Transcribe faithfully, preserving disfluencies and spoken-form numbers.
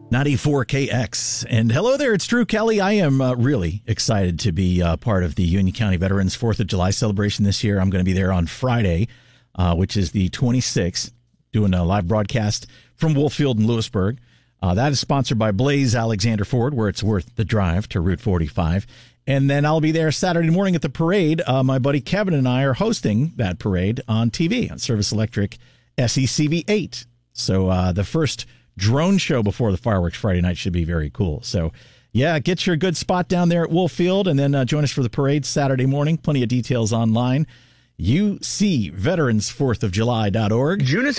ninety-four K X. And hello there, it's Drew Kelly. I am uh, really excited to be uh, part of the Union County Veterans fourth of July celebration this year. I'm going to be there on Friday, uh, which is the twenty-sixth, doing a live broadcast from Wolffield in Lewisburg. Uh, that is sponsored by Blaze Alexander Ford, where it's worth the drive to Route forty-five. And then I'll be there Saturday morning at the parade. Uh, my buddy Kevin and I are hosting that parade on T V on Service Electric S E C V eight. So uh, the first drone show before the fireworks Friday night should be very cool. So, yeah, get your good spot down there at Wolffield and then uh, join us for the parade Saturday morning. Plenty of details online. U C Veterans fourth of July dot org. June is